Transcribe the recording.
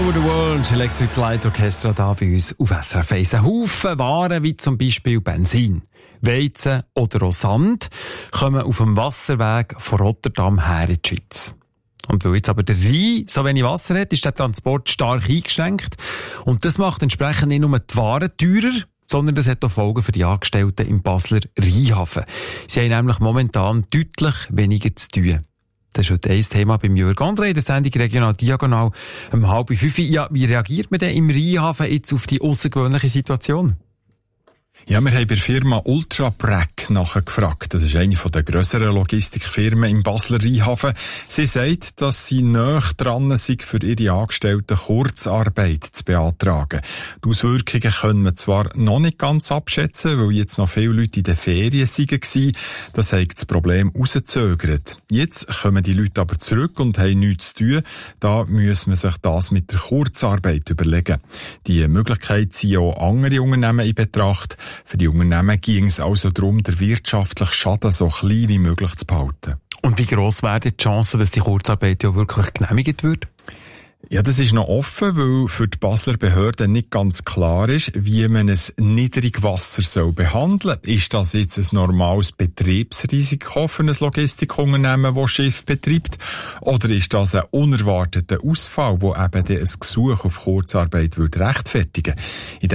over the World, Electric Light Orchestra da bei uns auf SRF 1. Ein Haufen Waren, wie zum Beispiel Benzin, Weizen oder auch Sand, kommen auf dem Wasserweg von Rotterdam her in die Schweiz. Und weil jetzt aber der Rhein so wenig Wasser hat, ist der Transport stark eingeschränkt. Und das macht entsprechend nicht nur die Waren teurer, sondern das hat auch Folgen für die Angestellten im Basler Rheinhafen. Sie haben nämlich momentan deutlich weniger zu tun. Das ist heute ein Thema beim Jörg André, der Sendung Regional Diagonal um 4:30. Ja, wie reagiert man denn im Rheinhafen jetzt auf die außergewöhnliche Situation? Ja, wir haben bei der Firma Ultraprac nachgefragt. Das ist eine der grösseren Logistikfirmen im Basler Rheinhafen. Sie sagt, dass sie nahe dran sind, für ihre Angestellten Kurzarbeit zu beantragen. Die Auswirkungen können wir zwar noch nicht ganz abschätzen, weil jetzt noch viele Leute in den Ferien waren. Das hat das Problem rausgezögert. Jetzt kommen die Leute aber zurück und haben nichts zu tun. Da muss man sich das mit der Kurzarbeit überlegen. Die Möglichkeit ziehen auch andere Unternehmen in Betracht. Für die Unternehmen ging es also darum, den wirtschaftlichen Schaden so klein wie möglich zu behalten. Und wie gross wäre die Chance, dass die Kurzarbeit ja wirklich genehmigt wird? Ja, das ist noch offen, weil für die Basler Behörden nicht ganz klar ist, wie man ein Niedrigwasser soll behandeln. Ist das jetzt ein normales Betriebsrisiko für ein Logistikunternehmen, das Schiff betreibt? Oder ist das ein unerwarteter Ausfall, der eben ein Gesuch auf Kurzarbeit rechtfertigen würde?